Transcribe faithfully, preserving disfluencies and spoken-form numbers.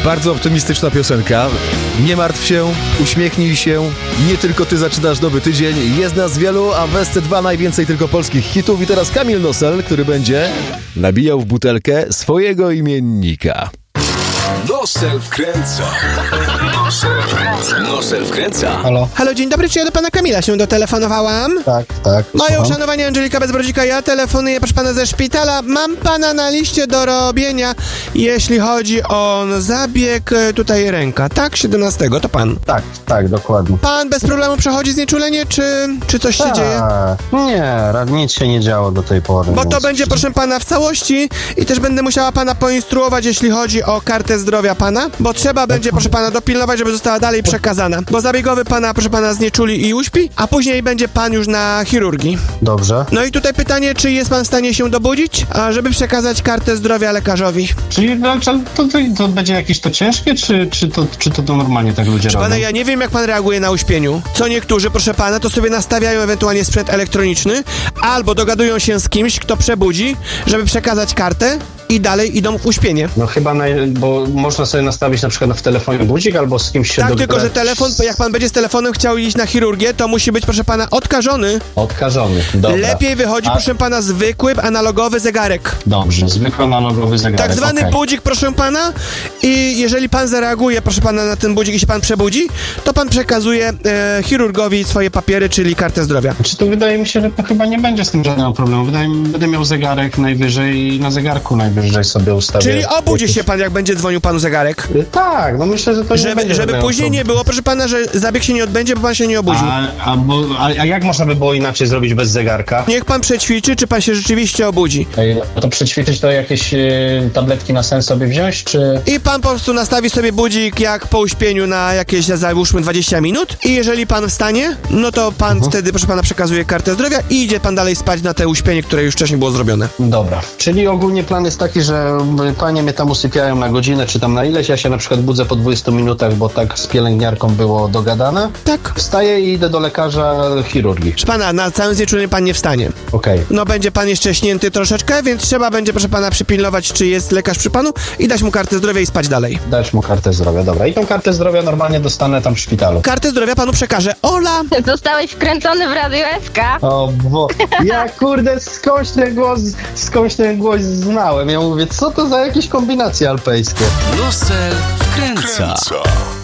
Bardzo optymistyczna piosenka. Nie martw się, uśmiechnij się. Nie tylko ty zaczynasz nowy tydzień. Jest nas wielu, a w S C dwa najwięcej tylko polskich hitów. I teraz Kamil Nosel, który będzie nabijał w butelkę swojego imiennika. Nosel wkręca. Nosel wkręca. Nosel wkręca. Halo. Halo, dzień dobry, czy ja do pana Kamila się dotelefonowałam? Tak, tak. Moje słucham. uszanowanie, Angelika Bezbrodzika, ja telefonuję, proszę pana, ze szpitala. Mam pana na liście do robienia, jeśli chodzi o zabieg, e, tutaj ręka, tak? siedemnastego, to pan. Tak, tak, dokładnie. Pan bez problemu przechodzi znieczulenie, czy, czy coś się Tak. dzieje? Nie, ra- nic się nie działo do tej pory. Bo to więc- będzie, proszę pana, w całości i też będę musiała pana poinstruować, jeśli chodzi o kartę zdrowia pana, bo trzeba będzie, proszę pana, dopilnować, żeby została dalej przekazana. Bo zabiegowy pana, proszę pana, znieczuli i uśpi, a później będzie pan już na chirurgii. Dobrze. No i tutaj pytanie, czy jest pan w stanie się dobudzić, a żeby przekazać kartę zdrowia lekarzowi? Czyli no, to, to, to będzie jakieś to ciężkie, czy, czy, to, czy to, to normalnie tak ludzie Proszę robią? pana, ja nie wiem, jak pan reaguje na uśpieniu. Co niektórzy, proszę pana, to sobie nastawiają ewentualnie sprzęt elektroniczny, albo dogadują się z kimś, kto przebudzi, żeby przekazać kartę i dalej idą w uśpienie. No chyba, naj, bo można sobie nastawić na przykład w telefonie budzik albo z kimś się Tak, dogadać. tylko że telefon, jak pan będzie z telefonem chciał iść na chirurgię, to musi być, proszę pana, odkażony. Odkażony, dobra. Lepiej wychodzi, A- proszę pana, zwykły, analogowy zegarek. Dobrze, zwykły analogowy zegarek. Tak zwany okej. budzik, proszę pana, i jeżeli pan zareaguje, proszę pana, na ten budzik i się pan przebudzi, to pan przekazuje e, chirurgowi swoje papiery, czyli kartę zdrowia. Czy to wydaje mi się, że to chyba nie będzie z tym żadnego problemu. Wydaje mi będę miał zegarek najwyżej i na zegarku najwyżej sobie ustawię. Czyli obudzi jakieś- się pan, jak będzie dzwonił panu zegarek. Y, Tak, no myślę, że to nie Żeby, będzie żeby żadnego później nie problemu. było, proszę pana, że zabieg się nie odbędzie, bo pan się nie obudził. A, a, bo, a, a jak można by było inaczej zrobić bez zegarka? Niech pan przećwiczy, czy pan się rzeczywiście obudzi. Ej, no to przećwiczyć to jakieś y, tabletki na sen sobie wziąć, czy... I pan po prostu nastawi sobie budzik jak po uśpieniu na jakieś, załóżmy, dwadzieścia minut i jeżeli pan wstanie, no to pan Mhm. wtedy, proszę pana, przekazuje kartę zdrowia i idzie pan dalej spać na te uśpienie, które już wcześniej było zrobione. Dobra. Czyli ogólnie plan jest taki, że y, panie mnie tam usypiają na godzinę, czy tam na ileś, ja się na przykład budzę po dwudziestu minutach, bo tak z pielęgniarką było dogadane. Tak. Wstaję i idę do lekarza chirurgii. Proszę pana, na całym znieczuleniu pan nie wstanie. Okej. No będzie pan jeszcze śnięty troszeczkę, więc trzeba będzie, proszę pana, przypilnować, czy jest lekarz przy panu i dać mu kartę zdrowia i spać dalej. Dać mu kartę zdrowia, dobra. I tą kartę zdrowia normalnie dostanę tam w szpitalu. Kartę zdrowia panu przekaże Ola. Zostałeś wkręcony w Radio S K. O, bo ja kurde skądś ten głos, skądś ten głos znałem. Ja mówię, co to za jakieś kombinacje alpejskie? Nosel wkręca.